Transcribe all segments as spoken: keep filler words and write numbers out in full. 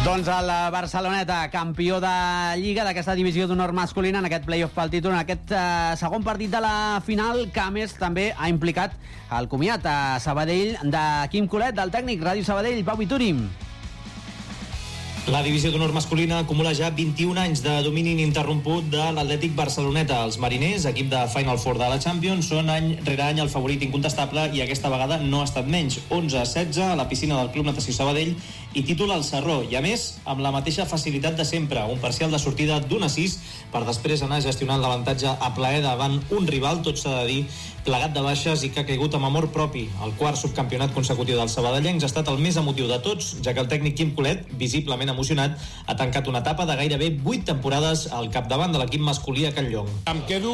Doncs el Barceloneta, campió de Lliga d'aquesta divisió d'honor masculina en aquest play-off pel títol, en aquest eh, segon partit de la final, que a més també ha implicat el comiat a Sabadell de Quim Colet, del tècnic Ràdio Sabadell, Pau Vitúrim. La divisió d'honor masculina acumula ja vint-i-un anys de domini ininterromput de l'Atlètic Barceloneta. Els mariners, equip de Final Four de la Champions, són any rere any el favorit incontestable i aquesta vegada no ha estat menys. onze a setze a la piscina del Club Natació Sabadell i títol al Sarró. I a més, amb la mateixa facilitat de sempre, un parcial de sortida d'un a sis per després anar gestionant l'avantatge a plaer davant un rival, tot s'ha de dir, plegat de baixes i que ha caigut amb amor propi. El quart subcampionat consecutiu dels sabadellencs ha estat el més emotiu de tots, ja que el tècnic Quim Colet, visiblement emocionat, ha tancat una etapa de gairebé vuit temporades al capdavant de l'equip masculí a Can Llong. Em quedo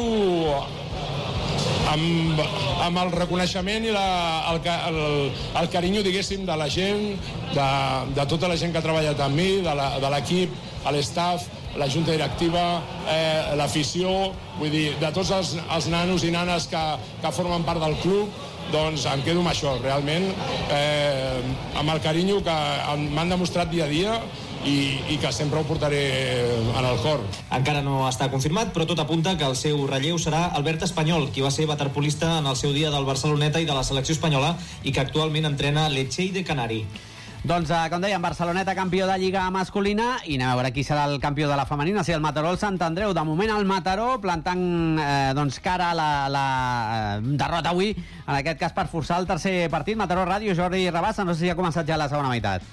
amb, amb el reconeixement i la, el, el, el carinyo, diguéssim, de la gent, de, de tota la gent que ha treballat amb mi, de l'equip, l'estaff, la junta directiva, eh, l'afició, vull dir, de tots els, els nanos i nanes que, que formen part del club, doncs em quedo amb això, realment, eh, amb el carinyo que m'han demostrat dia a dia i, i que sempre ho portaré en el cor. Encara no està confirmat, però tot apunta que el seu relleu serà Albert Espanyol, qui va ser waterpolista en el seu dia del Barceloneta i de la selecció espanyola i que actualment entrena l'Etxell de Canari. Doncs, eh, com dèiem, Barceloneta campió de Lliga masculina i anem a veure qui serà el campió de la femenina, si el Mataró o el Sant Andreu. De moment el Mataró plantant eh, doncs, cara a la, la eh, derrota avui, en aquest cas per forçar el tercer partit. Mataró Ràdio, Jordi Rabassa, no sé si ha començat ja la segona meitat.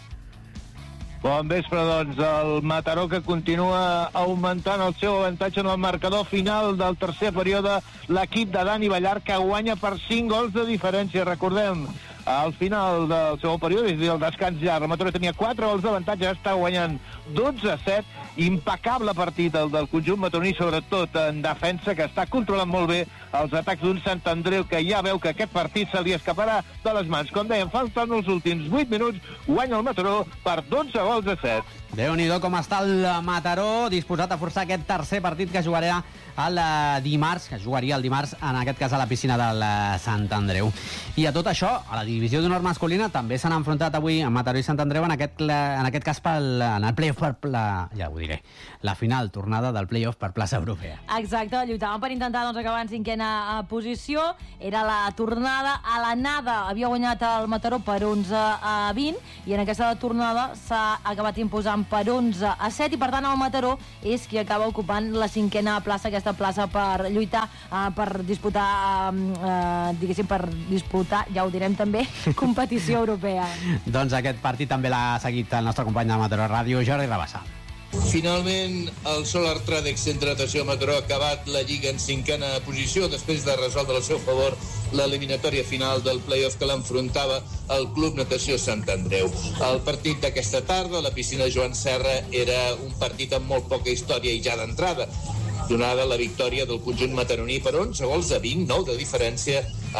Bon vespre, doncs, el Mataró que continua augmentant el seu avantatge en el marcador final del tercer període, l'equip de Dani Ballar que guanya per cinc gols de diferència, recordem. Al final del segon període, és a dir, el descans ja, el Mataró tenia quatre gols d'avantatge, està guanyant dotze a set, impecable partit el del conjunt mataroní, sobretot en defensa, que està controlant molt bé els atacs d'un Sant Andreu, que ja veu que aquest partit se li escaparà de les mans. Com dèiem, falten els últims vuit minuts, guanya el Mataró per dotze gols a set. Déu-n'hi-do com està el Mataró, disposat a forçar aquest tercer partit que jugarà el dimarts, que jugaria el dimarts, en aquest cas a la piscina del Sant Andreu. I a tot això, a la divisió d'honor masculina també s'han enfrontat avui en Mataró i Sant Andreu, en aquest, en aquest cas pel, en el play-off per la, ja ho diré, la final, tornada del play-off per plaça europea. Exacte, lluitaven per intentar doncs, acabar en cinquena posició, era la tornada, a l'anada havia guanyat el Mataró per onze a vint i en aquesta tornada s'ha acabat imposant per onze a set i per tant el Mataró és qui acaba ocupant la cinquena plaça, aquesta plaça per lluitar, uh, per disputar uh, diguéssim, per disputar, ja ho direm també, competició europea. Doncs aquest partit també l'ha seguit el nostre company de Mataró Ràdio, Jordi Rabassa. Finalment, el Solar Tradex Centre Natació Mataró ha acabat la Lliga en cinquena posició després de resoldre al seu favor l'eliminatòria final del play-off que l'enfrontava al Club Natació Sant Andreu. El partit d'aquesta tarda a la piscina Joan Serra era un partit amb molt poca història i ja d'entrada, donada la victòria del conjunt mataroní per onze gols a vint, nou de diferència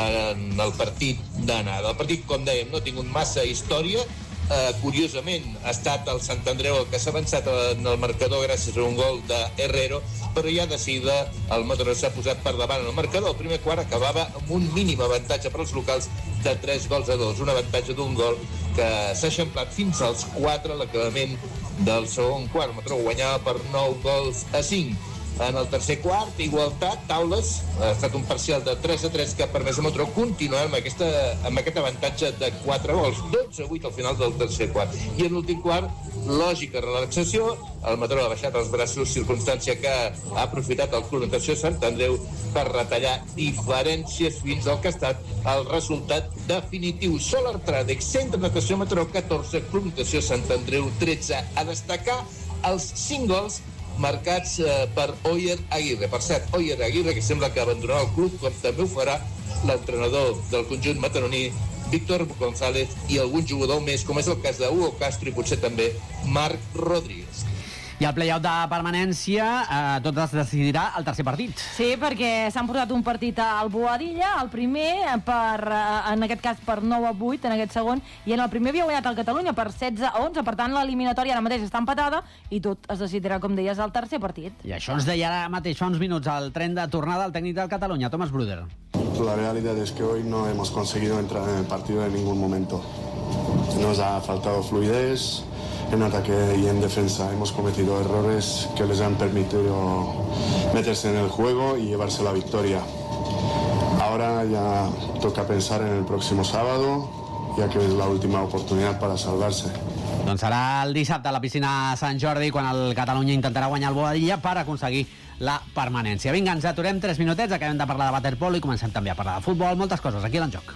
en el partit d'anada. El partit, com dèiem, no ha tingut massa història. Uh, curiosament ha estat el Sant Andreu el que s'ha avançat en el marcador gràcies a un gol de Herrero, però ja de seguida el Mataró s'ha posat per davant en el marcador. El primer quart acabava amb un mínim avantatge per als locals de tres gols a dos, un avantatge d'un gol que s'ha eixamplat fins als quatre a l'acabament del segon quart. El Mataró guanyava per nou gols a cinc. En el tercer quart, igualtat, taules, ha estat un parcial de tres a tres que ha permès a Mataró continuar amb, aquesta, amb aquest avantatge de quatre gols, dotze a vuit al final del tercer quart. I en l'últim quart, lògica relaxació, el Mataró ha baixat els braços, circumstància que ha aprofitat el Club Natació Sant Andreu per retallar diferències fins al que ha estat el resultat definitiu. Solar Tradex, Centre Natació Mataró catorze, Club Natació Sant Andreu tretze. A destacar els cinc gols marcats eh, per Oyer Aguirre. Per cert, Oyer Aguirre, que sembla que abandonarà el club, com també ho farà l'entrenador del conjunt mataroní, Víctor González, i algun jugador més, com és el cas de Hugo Castro i potser també Marc Rodríguez. I el play-out de permanència, eh, tot es decidirà al tercer partit. Sí, perquè s'han portat un partit al Boadilla, el primer, per, en aquest cas per nou a vuit, en aquest segon, i en el primer havia guanyat el Catalunya per setze a onze, per tant la eliminatòria ara mateix està empatada i tot es decidirà, com deies, al tercer partit. I això ens deia ara mateix fa uns minuts al tren de tornada al tècnic del Catalunya, Thomas Bruder. La realidad es que hoy no hemos conseguido entrar en el partido en ningún momento. nos ha faltado fluidez. En ataque y en defensa hemos cometido errores que les han permitido meterse en el juego y llevarse la victoria. Ahora ya toca pensar en el próximo sábado, ya que es la última oportunidad para salvarse. Doncs serà el dissabte a la piscina Sant Jordi quan el Catalunya intentarà guanyar el Boadilla per aconseguir la permanència. Vinga, ens aturem tres minutets, acabem de parlar de waterpolo i comencem també a parlar de futbol, moltes coses aquí a l'Enjoc.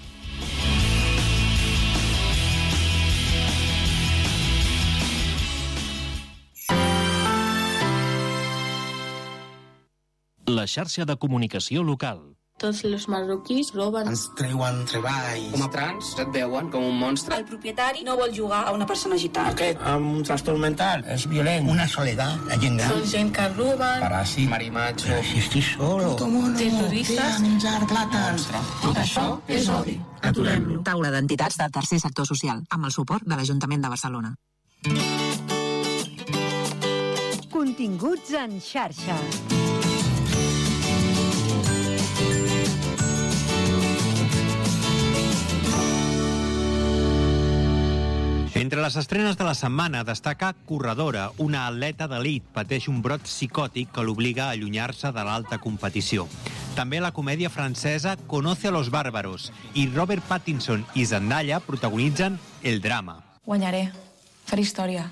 La xarxa de comunicació local. Tots els marroquís roben. Ens treuen treball. Com a trans et veuen com un monstre. El propietari no vol jugar a una persona gitana. Aquest, amb un trastorn mental, és violent. Una soledat, la gent gran. Són gent que roben. Paràsit, marimacho. Però si estic solo. Terroristes. Menjar plàtans. Tot això és odi. Aturem-lo. Taula d'entitats del tercer sector social, amb el suport de l'Ajuntament de Barcelona. Continguts en xarxa. Entre les estrenes de la setmana destaca Corredora, una atleta d'elit pateix un brot psicòtic que l'obliga a allunyar-se de l'alta competició. També la comèdia francesa Conoce a los bárbaros i Robert Pattinson i Zendaya protagonitzen El drama. Guanyaré. Faré història.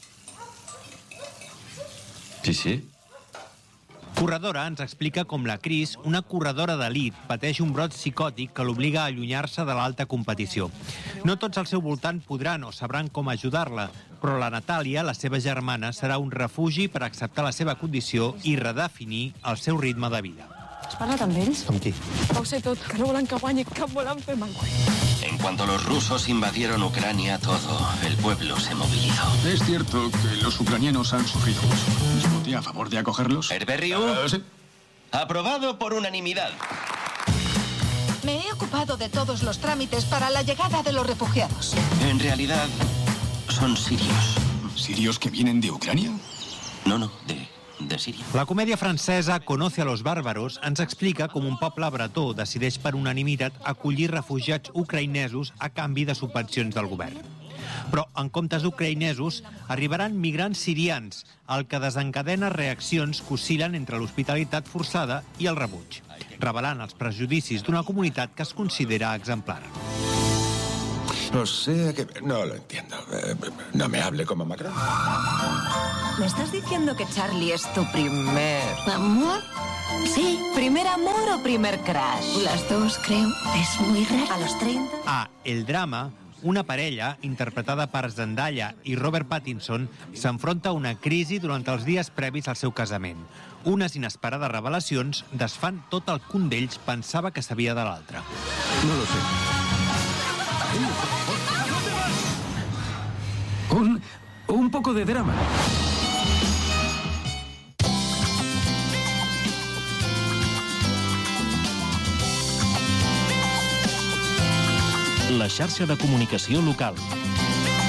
Sí, sí. Corredora ens explica com la Cris, una corredora d'elit, pateix un brot psicòtic que l'obliga a allunyar-se de l'alta competició. No tots al seu voltant podran o sabran com ajudar-la, però la Natàlia, la seva germana, serà un refugi per acceptar la seva condició i redefinir el seu ritme de vida. Has parlat amb ells? Amb qui? Ho sé tot, que no volen que guanyi, que volen fer mal. En cuanto los rusos invadieron Ucrania, todo el pueblo se movilizó. Es cierto que los ucranianos han sufrido mucho. ¿Es voté a favor de acogerlos? ¿Herberriu? Uh, sí. Aprobado por unanimidad. Me he ocupado de todos los trámites para la llegada de los refugiados. En realidad, son sirios. ¿Sirios que vienen de Ucrania? No, no, de... de Síria. La comèdia francesa Conoce a los bárbaros ens explica com un poble bretó decideix per unanimitat acollir refugiats ucraïnesos a canvi de subvencions del govern. Però, en comptes d'ucraïnesos, arribaran migrants sirians, el que desencadena reaccions que oscil·len entre l'hospitalitat forçada i el rebuig, revelant els prejudicis d'una comunitat que es considera exemplar. No sé, que... no lo entiendo. No me hable como Macron. ¿Me estás diciendo que Charlie es tu primer amor? Sí, primer amor o primer crush. Las dos, creo. Es muy raro. A los treinta... A El drama, una parella, interpretada per Zendaya i Robert Pattinson, s'enfronta a una crisi durant els dies previs al seu casament. Unes inesperades revelacions desfan tot el que un d'ells pensava que sabia de l'altre. No lo sé. Un, un poco de drama. La xarxa de comunicació local.